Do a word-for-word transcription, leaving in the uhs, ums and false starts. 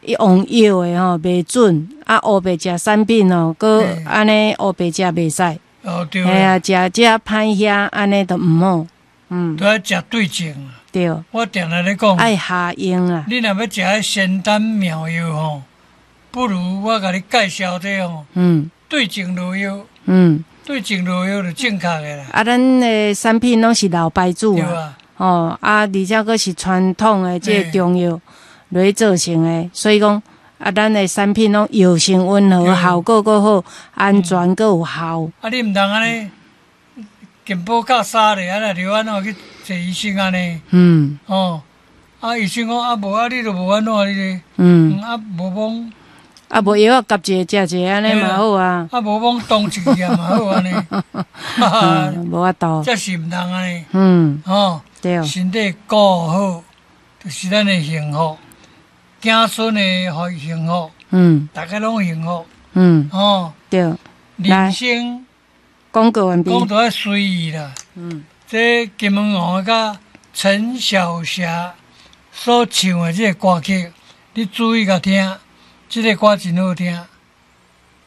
用药的吼袂准，啊，乌白食产品哦，佮安尼乌白食袂使。 哦对。 哎呀，食食歹遐，安尼都毋好。嗯。 都要食对症啊。 对。 我定来咧讲。 爱下用啊。 你若要食迄仙丹妙药吼，不如我甲你介绍这吼。嗯。对症落药。嗯。对症落药就正确的啦。啊， 咱的产品拢是老牌子啊。 对啊。 哦，啊，而且佫是传统的这个中药来做成的，所以讲啊，咱的产品拢药性温和，效果佫好，安全佫有效。 啊，你毋通安尼健保卡杀咧，啊，来安怎去找医生安尼？嗯。哦，啊，医生讲啊无啊，你就无安怎你咧？嗯。啊，无讲。 啊，无药啊，夹一个食一个安尼嘛好啊。 啊，无讲当一个嘛好安尼。哈哈， 无法度。 这是毋通安尼。 嗯。 哦。 对。 身体顾好，就是咱的幸福。子孙的互幸福。嗯。大家拢幸福。嗯。哦。对。人生广告完毕。 讲到随意啦。嗯。这金门王甲陈小霞所唱的这个歌曲，你注意甲听，这个歌真好听。